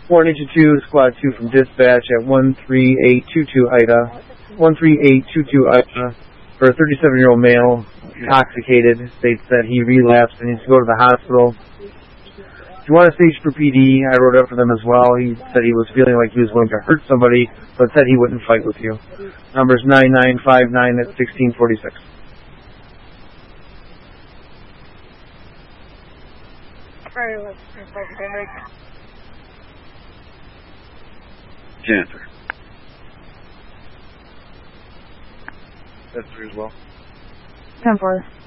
Warning to 2, Squad 2 from dispatch at 13822 Ida. 13822 Ida. For a 37-year-old male, intoxicated, states that he relapsed and needs to go to the hospital. If you want to stage for PD, I wrote up for them as well. He said he was feeling like he was going to hurt somebody, but said he wouldn't fight with you. Number's 9959 at 1646. Janitor. That's 3 as well. 10-4.